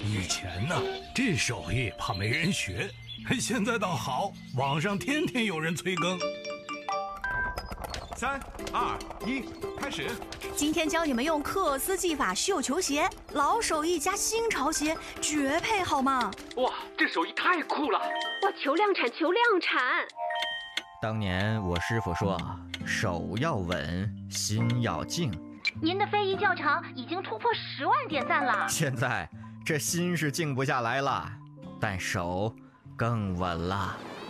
以前呢，这手艺怕没人学，现在倒好，网上天天有人催更。 3、2、1，开始。 今天教你们用克斯技法绣球鞋，老手艺加新潮鞋，绝配好吗？ 哇，这手艺太酷了！ 哇，求量产，求量产！ 当年我师傅说，手要稳，心要静。 您的非遗教程已经突破10万点赞了。 现在这心是静不下来了，但手更稳了。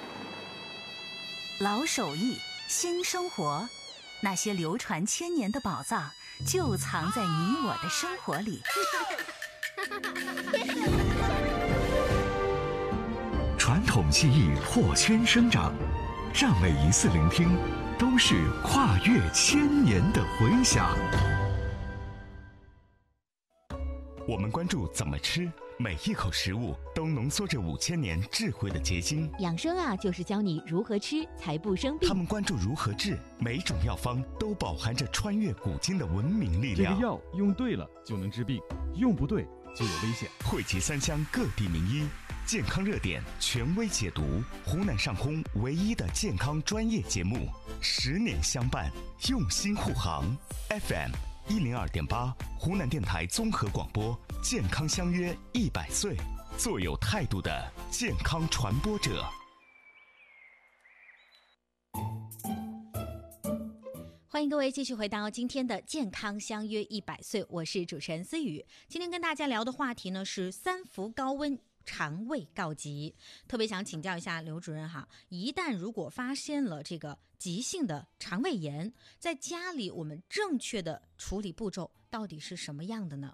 老手艺，新生活，那些流传千年的宝藏，就藏在你我的生活里。 传统技艺破圈生长，让每一次聆听都是跨越千年的回响。 我们关注怎么吃，每一口食物都浓缩着5000年智慧的结晶。 养生啊，就是教你如何吃才不生病。 他们关注如何治，每种药方都饱含着穿越古今的文明力量。 这个药用对了就能治病，用不对就有危险。 汇集3乡各地名医，健康热点权威解读，湖南上空唯一的健康专业节目，10年相伴，用心护航。FM102.8，湖南电台综合广播，健康相约100岁，做有态度的健康传播者。 欢迎各位继续回到今天的健康相约100岁，我是主持人思雨。今天跟大家聊的话题呢是3伏高温肠胃告急，特别想请教一下刘主任哈，一旦如果发现了这个急性的肠胃炎，在家里我们正确的处理步骤到底是什么样的呢？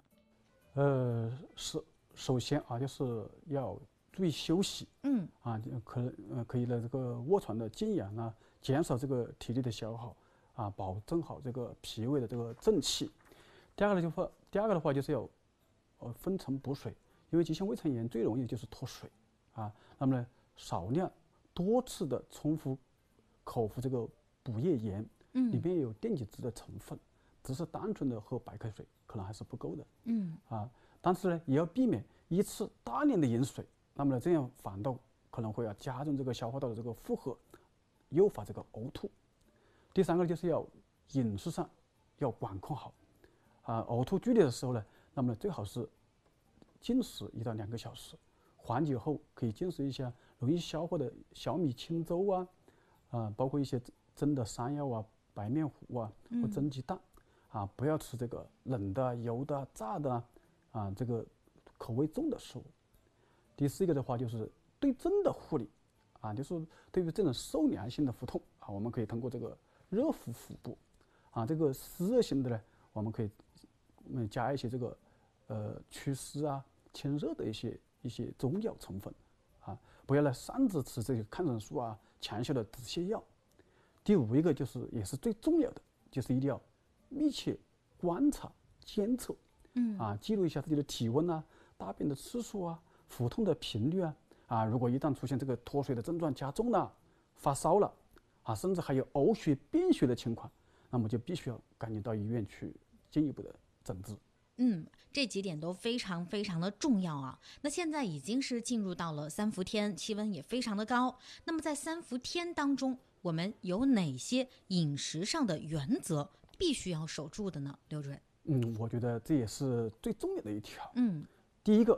首先啊，就是要注意休息，可以的这个卧床的静养啊，减少这个体力的消耗啊，保证好这个脾胃的这个正气。第二个的话就是要分层补水。因为急性胃肠炎最容易就是脱水啊，那么呢，少量多次的重复口服这个补液盐，里面有电解质的成分，只是单纯的喝白开水可能还是不够的，但是呢，也要避免一次大量的饮水，那么呢，这样反倒可能会加重这个消化道的这个负荷，诱发这个呕吐。第三个就是要饮食上要管控好，呕吐剧烈的时候呢，那么呢，最好是禁食1到2个小时，缓解后可以进食一下容易消化的小米清粥包括一些蒸的山药白面糊或蒸鸡蛋不要吃这个冷的、油的、炸的这个口味重的食物。第4个的话就是对症的护理就是对于这种受凉性的腹痛我们可以通过这个热敷腹部这个湿热型的呢，我们可以加一些这个祛湿清热的一些中药成分不要来擅自吃这些抗生素强效的止泻药。第5个就是也是最重要的，就是一定要密切观察监测记录一下自己的体温大便的次数腹痛的频率如果一旦出现这个脱水的症状加重了，发烧了甚至还有呕血便血的情况，那么就必须要赶紧到医院去进一步的诊治。 这几点都非常非常的重要啊。那现在已经是进入到了3伏天，气温也非常的高。那么在3伏天当中，我们有哪些饮食上的原则必须要守住的呢？刘主任？ 我觉得这也是最重要的一条。 嗯， 第一个